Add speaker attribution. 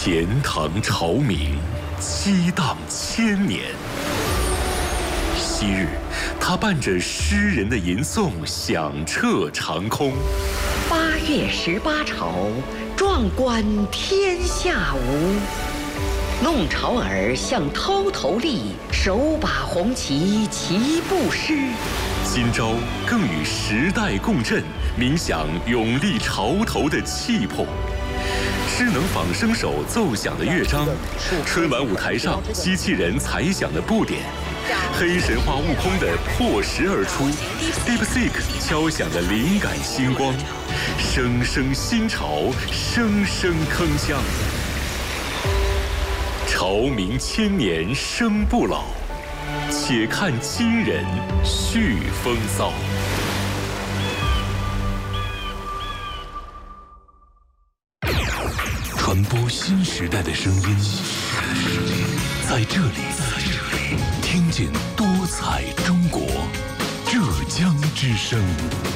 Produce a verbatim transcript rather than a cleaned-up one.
Speaker 1: 钱塘朝明，激荡千年。昔日，他伴着诗人的吟诵，响彻长空。
Speaker 2: 八月十八朝，壮观天下无。弄潮儿向涛头立，手把红旗齐步诗。
Speaker 1: 今朝更与时代共振，冥想永立潮头的气魄。智能仿生手奏响的乐章，春晚舞台上机器人踩响的步点，黑神话悟空的破石而出 ，DeepSeek 敲响的灵感星光，声声新潮，声声铿锵。朝明千年声不老，且看今人续风骚。传播新时代的声音，在这里听见多彩中国，浙江之声。